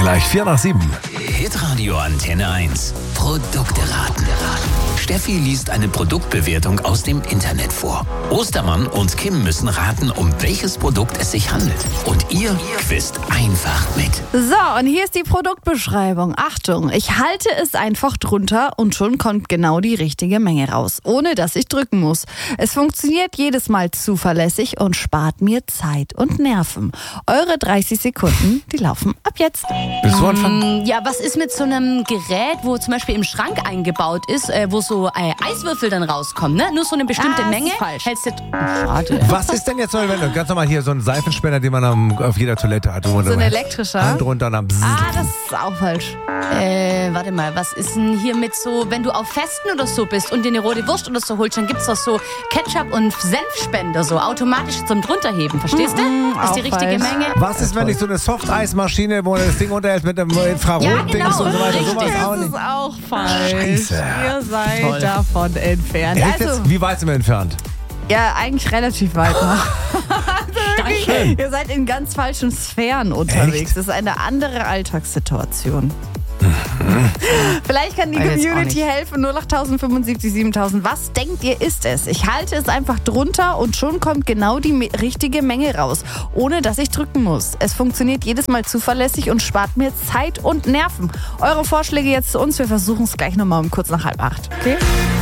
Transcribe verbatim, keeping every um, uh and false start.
Gleich vier nach sieben. Hitradio Antenne eins. Produkte raten. Steffi liest eine Produktbewertung aus dem Internet vor. Ostermann und Kim müssen raten, um welches Produkt es sich handelt. Und ihr quizt einfach mit. So, und hier ist die Produktbeschreibung. Achtung, ich halte es einfach drunter und schon kommt genau die richtige Menge raus, ohne dass ich drücken muss. Es funktioniert jedes Mal zuverlässig und spart mir Zeit und Nerven. Eure dreißig Sekunden, die laufen ab jetzt. Bist du anfangen? Ja, was ist mit so einem Gerät, wo zum Beispiel im Schrank eingebaut ist, äh, wo so äh, Eiswürfel dann rauskommen, ne? Nur so eine bestimmte Ah, das Menge. ist falsch. Hältst du... Schade. Was ist denn jetzt so, wenn du ganz normal hier so ein Seifenspender, den man am, auf jeder Toilette hat? So ein elektrischer? Hand runter und dann bzzz. Ah, das ist auch falsch. Äh, warte mal, was ist denn hier mit so, wenn du auf Festen oder so bist und dir eine rote Wurst oder so holst, dann gibt's doch so Ketchup- und Senfspender, so automatisch zum Drunterheben, verstehst du? Das ist die auch richtige falsch. Menge. Was ist, wenn ich so eine Softeismaschine, wo das Ding unterhält mit einem Infrarot-Dings Ja, genau, und so weiter? richtig. Sowas auch Das nicht. ist auch falsch. Scheiße. Ihr seid Toll. davon entfernt. Echt Also, jetzt? Wie weit sind wir entfernt? ja, eigentlich relativ weit noch. Danke. Ihr seid in ganz falschen Sphären unterwegs. Echt? Das ist eine andere Alltagssituation. Vielleicht kann die Weiß jetzt auch Community nicht. helfen. null acht fünfundsiebzig siebentausend. Was denkt ihr, ist es? Ich halte es einfach drunter und schon kommt genau die me- richtige Menge raus, ohne dass ich drücken muss. Es funktioniert jedes Mal zuverlässig und spart mir Zeit und Nerven. Eure Vorschläge jetzt zu uns. Wir versuchen es gleich nochmal um kurz nach halb acht. Okay?